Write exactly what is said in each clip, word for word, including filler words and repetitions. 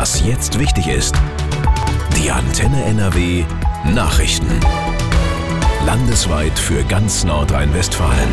Was jetzt wichtig ist. Die Antenne N R W Nachrichten. Landesweit für ganz Nordrhein-Westfalen.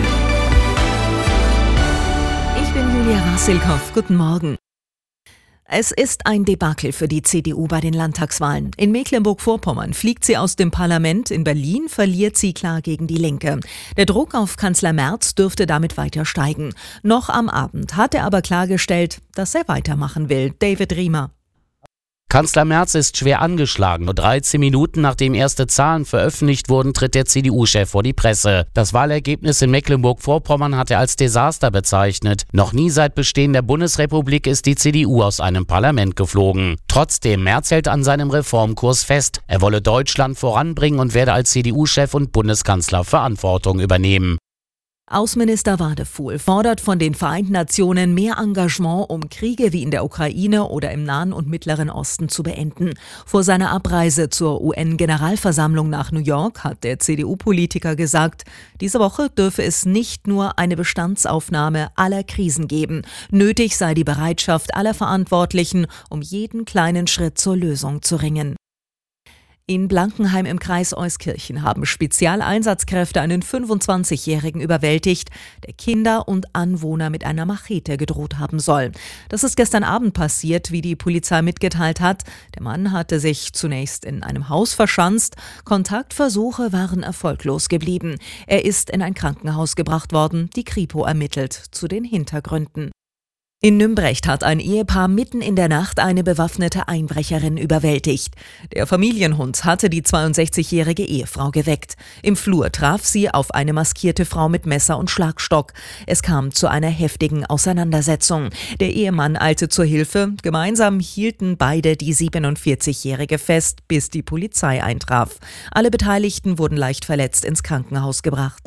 Ich bin Julia Rassilkow. Guten Morgen. Es ist ein Debakel für die C D U bei den Landtagswahlen. In Mecklenburg-Vorpommern fliegt sie aus dem Parlament, in Berlin verliert sie klar gegen die Linke. Der Druck auf Kanzler Merz dürfte damit weiter steigen. Noch am Abend hat er aber klargestellt, dass er weitermachen will. David Riemer. Kanzler Merz ist schwer angeschlagen. Nur dreizehn Minuten nachdem erste Zahlen veröffentlicht wurden, tritt der C D U-Chef vor die Presse. Das Wahlergebnis in Mecklenburg-Vorpommern hat er als Desaster bezeichnet. Noch nie seit Bestehen der Bundesrepublik ist die C D U aus einem Parlament geflogen. Trotzdem, Merz hält an seinem Reformkurs fest. Er wolle Deutschland voranbringen und werde als C D U-Chef und Bundeskanzler Verantwortung übernehmen. Außenminister Wadefuhl fordert von den Vereinten Nationen mehr Engagement, um Kriege wie in der Ukraine oder im Nahen und Mittleren Osten zu beenden. Vor seiner Abreise zur U N-Generalversammlung nach New York hat der C D U-Politiker gesagt, diese Woche dürfe es nicht nur eine Bestandsaufnahme aller Krisen geben. Nötig sei die Bereitschaft aller Verantwortlichen, um jeden kleinen Schritt zur Lösung zu ringen. In Blankenheim im Kreis Euskirchen haben Spezialeinsatzkräfte einen fünfundzwanzigjährigen überwältigt, der Kinder und Anwohner mit einer Machete gedroht haben soll. Das ist gestern Abend passiert, wie die Polizei mitgeteilt hat. Der Mann hatte sich zunächst in einem Haus verschanzt. Kontaktversuche waren erfolglos geblieben. Er ist in ein Krankenhaus gebracht worden. Die Kripo ermittelt zu den Hintergründen. In Nümbrecht hat ein Ehepaar mitten in der Nacht eine bewaffnete Einbrecherin überwältigt. Der Familienhund hatte die zweiundsechzigjährige Ehefrau geweckt. Im Flur traf sie auf eine maskierte Frau mit Messer und Schlagstock. Es kam zu einer heftigen Auseinandersetzung. Der Ehemann eilte zur Hilfe. Gemeinsam hielten beide die siebenundvierzigjährige fest, bis die Polizei eintraf. Alle Beteiligten wurden leicht verletzt ins Krankenhaus gebracht.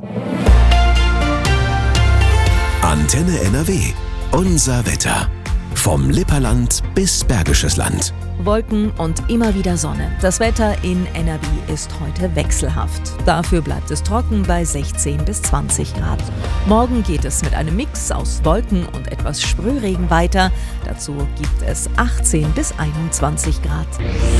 Antenne N R W. Unser Wetter. Vom Lipperland bis Bergisches Land. Wolken und immer wieder Sonne. Das Wetter in N R W ist heute wechselhaft. Dafür bleibt es trocken bei sechzehn bis zwanzig Grad. Morgen geht es mit einem Mix aus Wolken und etwas Sprühregen weiter. Dazu gibt es achtzehn bis einundzwanzig Grad.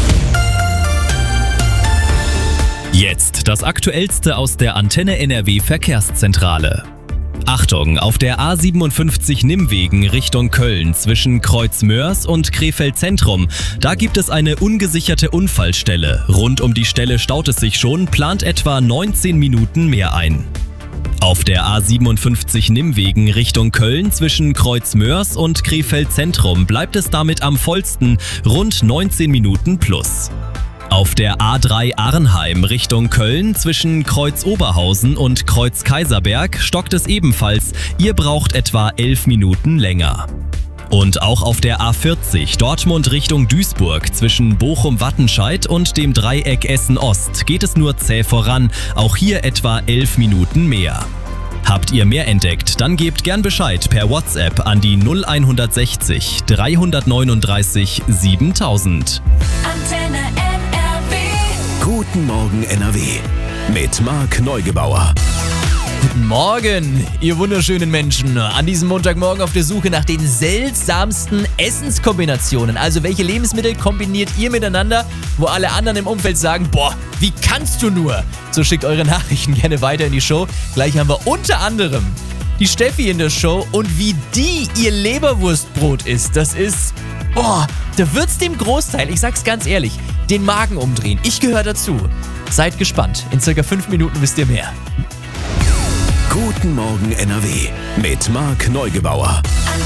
Jetzt das Aktuellste aus der Antenne N R W Verkehrszentrale. Achtung, auf der A siebenundfünfzig Nimmwegen Richtung Köln zwischen Kreuzmörs und Krefeld Zentrum. Da gibt es eine ungesicherte Unfallstelle. Rund um die Stelle staut es sich schon, plant etwa neunzehn Minuten mehr ein. Auf der A siebenundfünfzig Nimmwegen Richtung Köln zwischen Kreuzmörs und Krefeld Zentrum bleibt es damit am vollsten, rund neunzehn Minuten plus. Auf der A drei Arnheim Richtung Köln zwischen Kreuz Oberhausen und Kreuz Kaiserberg stockt es ebenfalls. Ihr braucht etwa elf Minuten länger. Und auch auf der A vierzig Dortmund Richtung Duisburg zwischen Bochum-Wattenscheid und dem Dreieck Essen-Ost geht es nur zäh voran. Auch hier etwa elf Minuten mehr. Habt ihr mehr entdeckt, dann gebt gern Bescheid per WhatsApp an die null hundertsechzig dreihundertneununddreißig siebentausend. Antenne Guten Morgen N R W mit Marc Neugebauer. Guten Morgen, ihr wunderschönen Menschen. An diesem Montagmorgen auf der Suche nach den seltsamsten Essenskombinationen. Also welche Lebensmittel kombiniert ihr miteinander, wo alle anderen im Umfeld sagen, boah, wie kannst du nur? So schickt eure Nachrichten gerne weiter in die Show. Gleich haben wir unter anderem die Steffi in der Show und wie die ihr Leberwurstbrot isst. Das ist, boah, da wird's dem Großteil, ich sag's ganz ehrlich, den Magen umdrehen. Ich gehöre dazu. Seid gespannt. In circa fünf Minuten wisst ihr mehr. Guten Morgen N R W mit Marc Neugebauer.